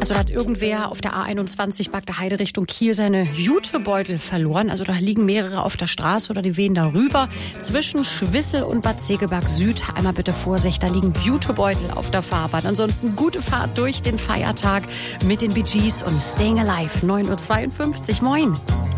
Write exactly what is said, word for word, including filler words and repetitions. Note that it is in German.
Also da hat irgendwer auf der A einundzwanzig Bagde-Heide Richtung Kiel seine Jutebeutel verloren. Also da liegen mehrere auf der Straße oder die wehen darüber. Zwischen Schwissel und Bad Segeberg Süd. Einmal bitte Vorsicht, da liegen Jutebeutel auf der Fahrbahn. Ansonsten gute Fahrt durch den Feiertag mit den Bee Gees und Staying Alive. neun Uhr zweiundfünfzig. Moin.